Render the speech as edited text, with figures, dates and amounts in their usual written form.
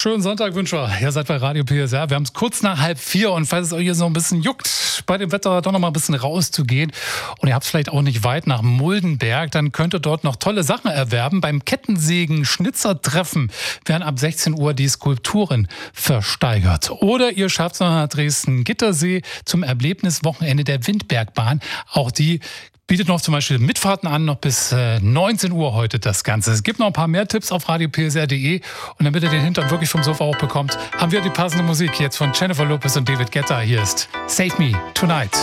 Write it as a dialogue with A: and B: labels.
A: Schönen Sonntag wünschen wir. Ihr seid bei Radio PSR. Wir haben es kurz nach 3:30 und falls es euch hier so ein bisschen juckt, bei dem Wetter doch noch mal ein bisschen rauszugehen und ihr habt es vielleicht auch nicht weit nach Muldenberg, dann könnt ihr dort noch tolle Sachen erwerben. Beim Kettensägen-Schnitzertreffen werden ab 16 Uhr die Skulpturen versteigert. Oder ihr schafft es nach Dresden-Gittersee zum Erlebniswochenende der Windbergbahn. Auch die bietet noch zum Beispiel Mitfahrten an, noch bis 19 Uhr heute das Ganze. Es gibt noch ein paar mehr Tipps auf radiopsr.de und damit ihr den Hintern wirklich vom Sofa hochbekommt, haben wir die passende Musik jetzt von Jennifer Lopez und David Guetta. Hier ist Save Me Tonight.